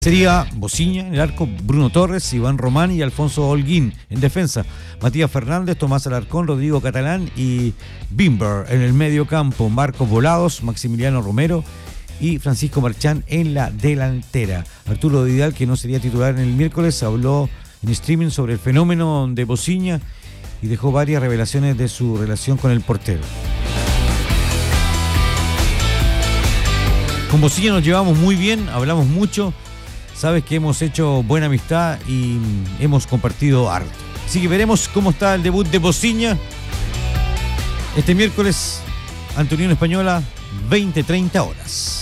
Sería Bociña en el arco, Bruno Torres, Iván Román y Alfonso Holguín en defensa. Matías Fernández, Tomás Alarcón, Rodrigo Catalán y Bimber en el medio campo. Marcos Volados, Maximiliano Romero y Francisco Marchán en la delantera. Arturo Vidal, que no sería titular en el miércoles, habló en streaming sobre el fenómeno de Bociña y dejó varias revelaciones de su relación con el portero. Con Bociña nos llevamos muy bien, hablamos mucho. Sabes que hemos hecho buena amistad y hemos compartido harto. Así que veremos cómo está el debut de Bociña este miércoles ante Unión Española, 20:30 horas.